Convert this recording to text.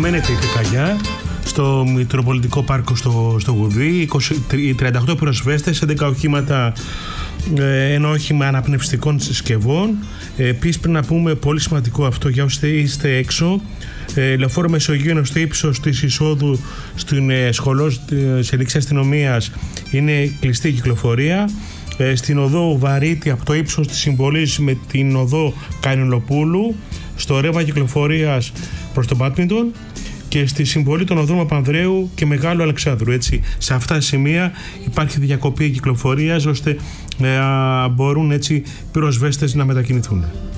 περιμένετε η πυρκαγιά στο Μητροπολιτικό Πάρκο στο Γουδί, 38 πυροσβέστες, 11 οχήματα, ένα όχημα αναπνευστικών συσκευών. Επίσης πρέπει να πούμε πολύ σημαντικό αυτό για όσοι είστε έξω, Λεωφόρο Μεσογείου στο ύψος της εισόδου στην σχολό της Ελληνικής Αστυνομίας είναι κλειστή κυκλοφορία. Στην οδό Βαρύτη από το ύψος της Συμβολής με την οδό Κανελοπούλου στο ρεύμα κυκλοφορίας προς τον Μπάντμιντον και στη συμβολή των οδών Παπανδρέου και Μεγάλου Αλεξάνδρου. Έτσι, σε αυτά τα σημεία υπάρχει διακοπή κυκλοφορίας ώστε μπορούν έτσι πυροσβέστες να μετακινηθούν.